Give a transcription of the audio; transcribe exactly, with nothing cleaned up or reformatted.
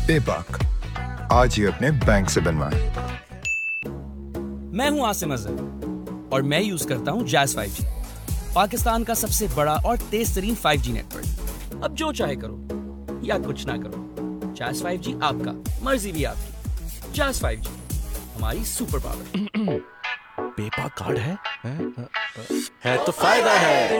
पेपाक, आज ही अपने बैंक से बनवाएं। मैं हूं आसिम अजहर और मैं यूज करता हूं जैज़ फाइव जी, पाकिस्तान का सबसे बड़ा और तेज तरीन फाइव जी नेटवर्क। अब जो चाहे करो या कुछ ना करो, जैज़ फाइव जी आपका, मर्जी भी आपकी। जैज़ फाइव जी, हमारी सुपर पावर। पेपा कार्ड है? है? है तो फायदा है।